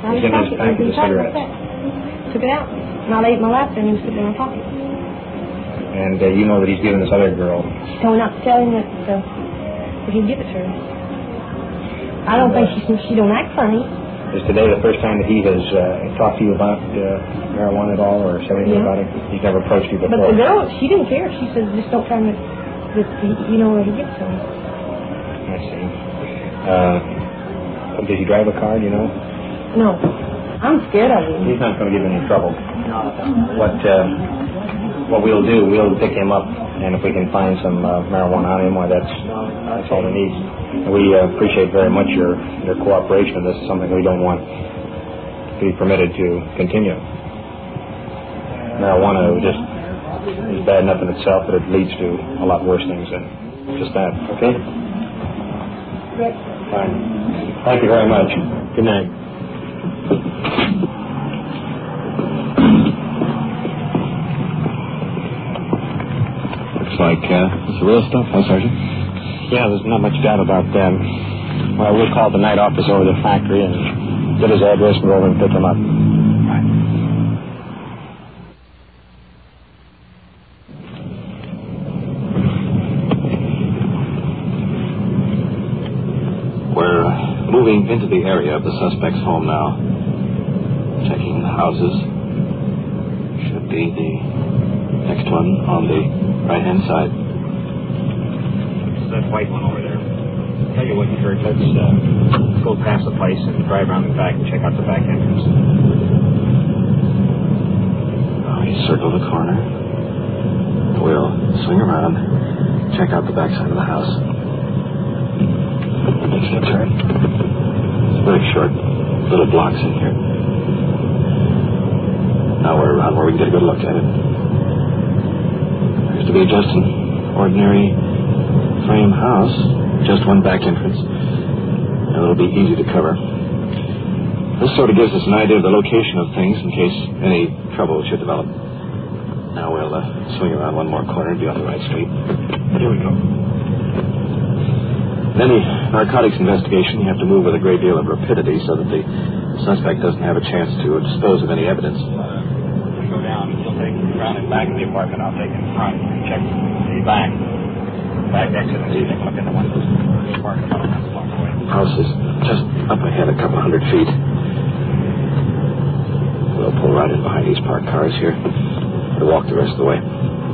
He's in his packet of cigarettes. Took it out. And I laid it in my lap and he was sitting in my pocket. And you know that he's giving this other girl. She told me not to tell him that he'd give it to her. I don't think she don't act funny. Is today the first time that he has talked to you about marijuana at all or said anything about it? He's never approached you before? But the girl, she didn't care. She said, just don't tell him that you know where he gets from. I see. Did he drive a car, do you know? No. I'm scared of him. He's not going to give any trouble. What we'll do, we'll pick him up, and if we can find some marijuana on him, well, that's all we need. We appreciate very much your cooperation. This is something we don't want to be permitted to continue. Marijuana just is bad enough in itself, but it leads to a lot worse things than just that. Okay? Fine. Thank you very much. Good night. Looks like it's the real stuff, huh, Sergeant? Yeah, there's not much doubt about that. Well, we'll call the night officer over to the factory and get his address and go over and pick him up. Right. We're moving into the area of the suspect's home now. Checking the houses. Should be the next one on the right-hand side. It's that white one over there. Tell you what, Kurt, let's go past the place and drive around the back and check out the back entrance. You circle the corner. We'll swing around, check out the back side of the house. Making a turn. It's very short, little blocks in here. Now we're around where we can get a good look at it. Appears to be just an ordinary frame house, just one back entrance, and it'll be easy to cover. This sort of gives us an idea of the location of things in case any trouble should develop. Now we'll swing around one more corner and be on the right street. Here we go. In any narcotics investigation, you have to move with a great deal of rapidity so that the suspect doesn't have a chance to dispose of any evidence. We go down, he'll take around and back of the apartment. I'll take in front and check the back exit and see if they can look in the windows. The apartment about a block away. House is just up ahead a couple hundred feet. We'll pull right in behind these parked cars here. We'll walk the rest of the way.